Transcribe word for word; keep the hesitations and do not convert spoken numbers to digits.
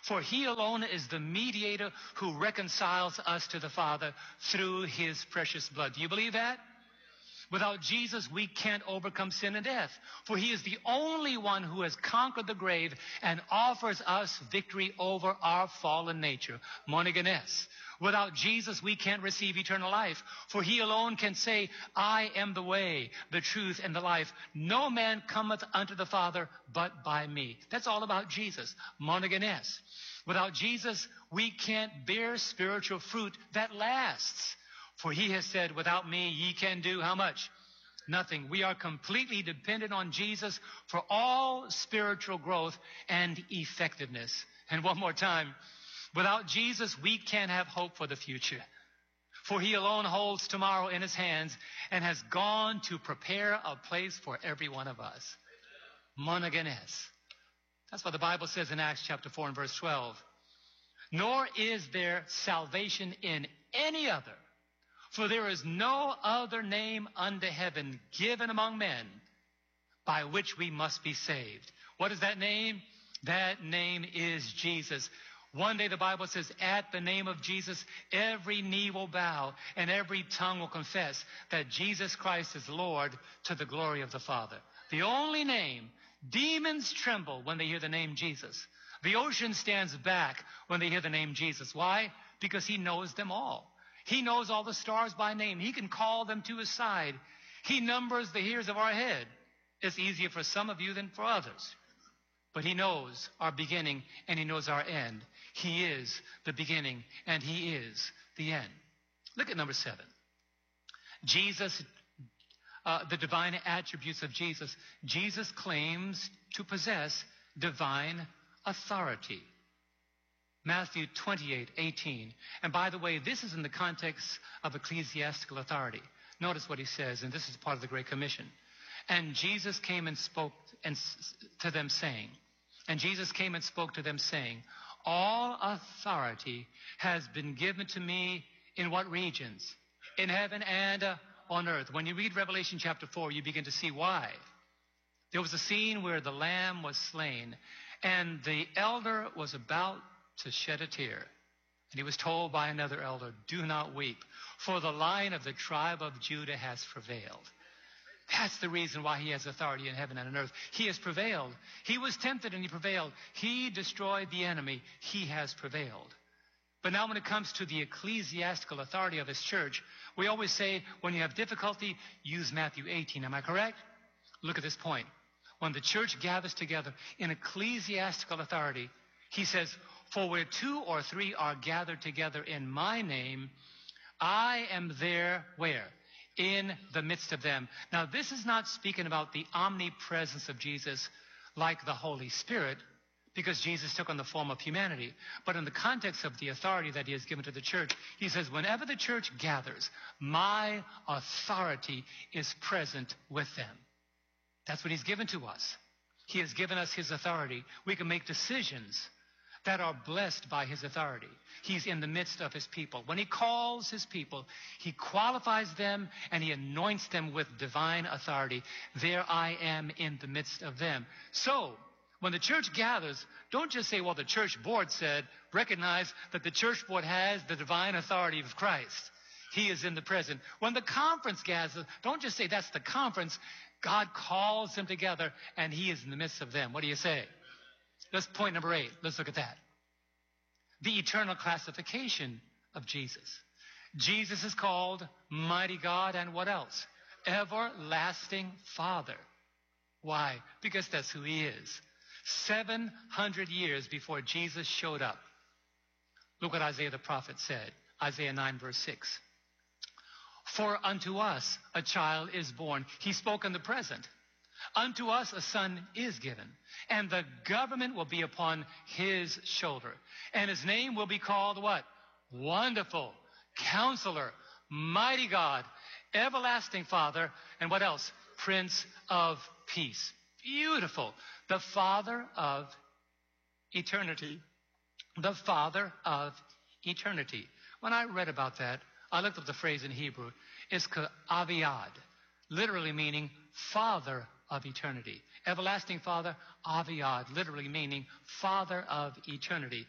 For he alone is the mediator who reconciles us to the Father through his precious blood. Do you believe that? Without Jesus, we can't overcome sin and death. For he is the only one who has conquered the grave and offers us victory over our fallen nature. Monogenes. Without Jesus, we can't receive eternal life. For he alone can say, I am the way, the truth, and the life. No man cometh unto the Father but by me. That's all about Jesus. Monogenes. Without Jesus, we can't bear spiritual fruit that lasts. For he has said, without me, ye can do how much? Nothing. We are completely dependent on Jesus for all spiritual growth and effectiveness. And one more time, without Jesus, we can't have hope for the future. For he alone holds tomorrow in his hands and has gone to prepare a place for every one of us. Monogenes. That's what the Bible says in Acts chapter four and verse twelve. Nor is there salvation in any other, for there is no other name under heaven given among men by which we must be saved. What is that name? That name is Jesus. One day the Bible says, at the name of Jesus, every knee will bow and every tongue will confess that Jesus Christ is Lord to the glory of the Father. The only name. Demons tremble when they hear the name Jesus. The ocean stands back when they hear the name Jesus. Why? Because he knows them all. He knows all the stars by name. He can call them to his side. He numbers the hairs of our head. It's easier for some of you than for others. But he knows our beginning and he knows our end. He is the beginning and he is the end. Look at number seven. Jesus, uh, the divine attributes of Jesus. Jesus claims to possess divine authority. Matthew twenty-eight eighteen. And by the way, this is in the context of ecclesiastical authority. Notice what he says, and this is part of the Great Commission. And Jesus came and spoke and to them saying, and Jesus came and spoke to them saying, all authority has been given to me in what regions? In heaven and uh, on earth. When you read Revelation chapter four, you begin to see why. There was a scene where the Lamb was slain, and the elder was about to shed a tear. And he was told by another elder, do not weep, for the Lion of the tribe of Judah has prevailed. That's the reason why he has authority in heaven and on earth. He has prevailed. He was tempted and he prevailed. He destroyed the enemy. He has prevailed. But now when it comes to the ecclesiastical authority of his church, we always say when you have difficulty, use Matthew eighteen. Am I correct? Look at this point. When the church gathers together in ecclesiastical authority, he says, for where two or three are gathered together in my name, I am there, where? In the midst of them. Now, this is not speaking about the omnipresence of Jesus like the Holy Spirit, because Jesus took on the form of humanity. But in the context of the authority that he has given to the church, he says, whenever the church gathers, my authority is present with them. That's what he's given to us. He has given us his authority. We can make decisions that are blessed by his authority. He's in the midst of his people. When he calls his people, he qualifies them and he anoints them with divine authority. There I am in the midst of them. So, when the church gathers, don't just say, well, the church board said. Recognize that the church board has the divine authority of Christ. He is in the present. When the conference gathers, don't just say that's the conference. God calls them together and he is in the midst of them. What do you say? That's point number eight. Let's look at that. The eternal classification of Jesus. Jesus is called Mighty God and what else? Everlasting Father. Why? Because that's who he is. seven hundred years before Jesus showed up. Look what Isaiah the prophet said. Isaiah nine verse six. For unto us a child is born. He spoke in the present. Unto us a son is given, and the government will be upon his shoulder. And his name will be called what? Wonderful, Counselor, Mighty God, Everlasting Father, and what else? Prince of Peace. Beautiful. The Father of eternity. The Father of eternity. When I read about that, I looked up the phrase in Hebrew. It's Aviad, literally meaning Father of eternity. Everlasting Father, Aviad, literally meaning Father of eternity.